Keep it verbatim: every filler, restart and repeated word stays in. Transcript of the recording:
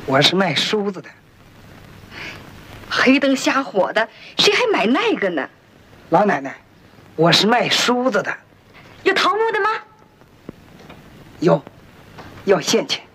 我是卖梳子的。 黑灯瞎火的，谁还买那个呢？ 老奶奶，我是卖梳子的。 有桃木的吗？ 有，要现钱。